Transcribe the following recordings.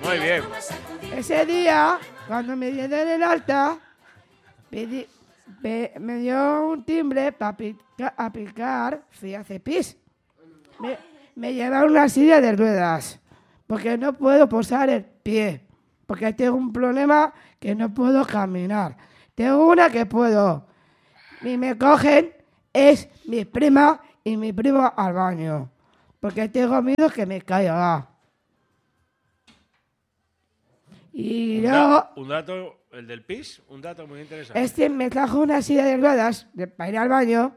Muy bien. Ese día, cuando me dieron el alta, me dio un timbre para aplicar, fui a hacer pis. Me llevaron una silla de ruedas, porque no puedo posar el pie, porque tengo un problema que no puedo caminar. Tengo una que puedo. Y me cogen, es mi prima y mi primo al baño, porque tengo miedo que me caiga. Y luego, Un dato, el del pis, un dato muy interesante. me trajo una silla de ruedas para ir al baño.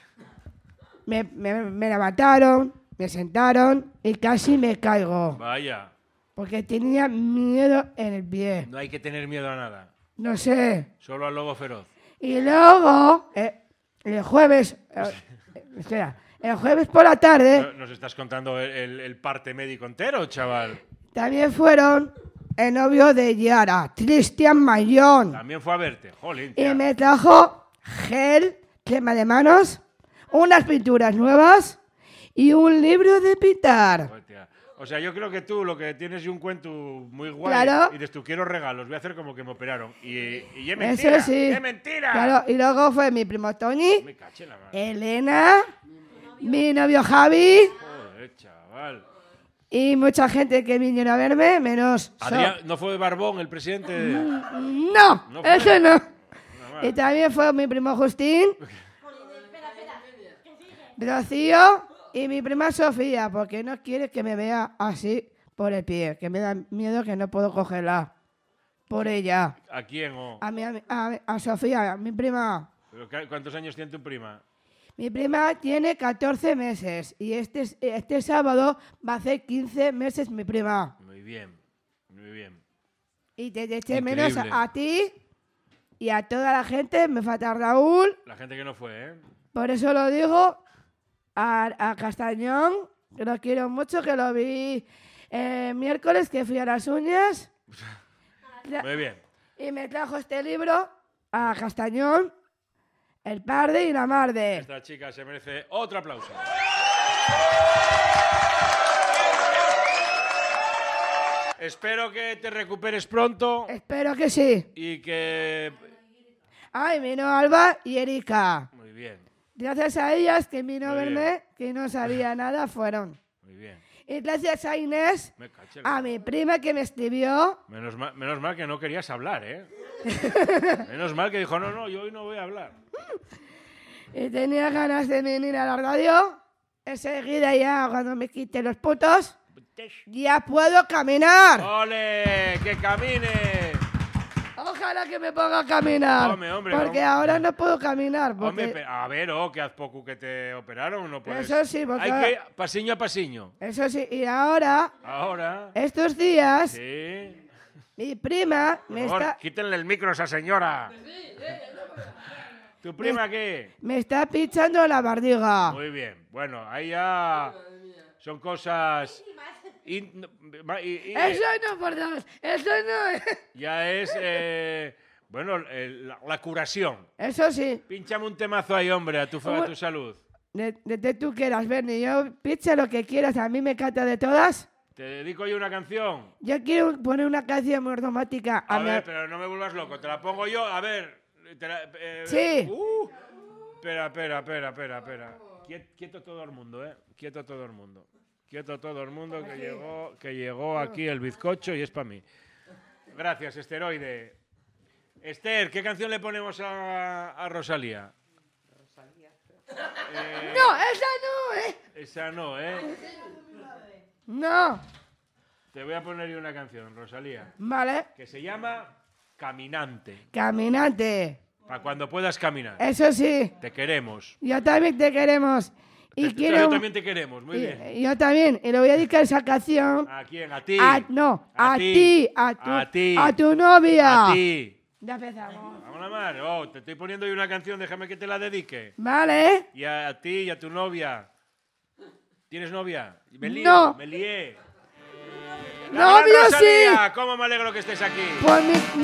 Me levantaron, me sentaron y casi me caigo. Vaya, Porque tenía miedo en el pie. no hay que tener miedo a nada. No sé. Solo al lobo feroz. Y luego, el jueves... espera. El jueves por la tarde ¿Nos estás contando el parte médico entero, chaval? también fueron el novio de Yara, Cristian Mayón. También fue a verte, jolín. Y Tía. me trajo gel, crema de manos, unas pinturas nuevas y un libro de pintar. Joder, tía. O sea, yo creo que tú lo que tienes es un cuento muy guay. Claro. Y dices, tú quiero regalos, voy a hacer como que me operaron. Y es mentira, Eso sí. es mentira. Claro, y luego fue mi primo Tony, Me caché la madre. Elena, mi novio Javi Joder, chaval. y mucha gente que vinieron a verme, menos... Adrián, ¿no fue Barbón el presidente? No, No fue. eso no. Nada más. Y también fue mi primo Justín, Rocío y mi prima Sofía, porque no quiere que me vea así por el pie, que me da miedo que no puedo cogerla por ella. ¿A quién? O? A Sofía, mi prima. ¿Pero cuántos años tiene tu prima? Mi prima tiene 14 meses y este sábado va a hacer 15 meses mi prima. Muy bien, muy bien. Y te eché menos Increíble. a ti y a toda la gente, me falta Raúl, La gente que no fue, ¿eh? por eso lo digo, a Castañón, que lo quiero mucho, que lo vi miércoles, que fui a las uñas. Muy bien. Y me trajo este libro a Castañón, El Parde y la Marde. Esta chica se merece otro aplauso. Espero que te recuperes pronto Espero que sí. y que... Ay, vino Alba y Erika. Muy bien, Gracias a ellas que vino a Muy bien. verme, que no sabía nada, fueron. muy bien. Y gracias a Inés, Me caché la- a mi prima que me escribió. Menos mal que no querías hablar, ¿eh? Menos mal que dijo, no, yo hoy no voy a hablar. Y tenía ganas de venir a la radio. Enseguida ya, cuando me quite los putos, ya puedo caminar. ¡Ole! ¡Que camine! Ojalá que me ponga a caminar. Hombre, porque no. ahora no puedo caminar. Porque Hombre, a ver, que haz poco que te operaron, no puedes... Eso sí, porque... Hay que pasiño a pasiño. Eso sí, y ahora, Ahora... estos días, Sí. mi prima Por me favor, está, quítenle el micro a esa señora. ¿Tu prima qué? me está pinchando la barriga. Muy bien. Bueno, ahí ya son cosas... Eso no, por Dios, eso no. Ya es, bueno, la curación. Eso sí, Pínchame un temazo ahí, hombre, a tu salud. de tú quieras, Bernie, yo pincha lo que quieras, a mí me encanta de todas. Te dedico yo una canción. Yo quiero poner una canción muy romántica. A ver, pero no me vuelvas loco, te la pongo yo, a ver. Sí. Espera. Quieto todo el mundo, Quieto todo el mundo. Quieto todo el mundo que llegó aquí el bizcocho y es para mí. Gracias, Esteroide. Esther, ¿qué canción le ponemos a Rosalía? No, esa no, Esa no, ¿eh? No. Te voy a poner yo una canción, Rosalía, Vale. que se llama Caminante. Caminante. Para cuando puedas caminar. Eso sí. Te queremos. Yo también te queremos. Y Yo quiero... también te queremos, muy bien. Yo también. Y le voy a dedicar esa canción. ¿A quién? ¿A ti? No, A a ti. ti. A ti. A tu novia. A ti. Ya empezamos. Vamos a mar. Te estoy poniendo yo una canción, déjame que te la dedique. Vale. Y a ti y a tu novia. ¿Tienes novia? Me lío, No. me lié. Novio ¡La gran sí. Rosalía! ¿Cómo me alegro que estés aquí? Pues mi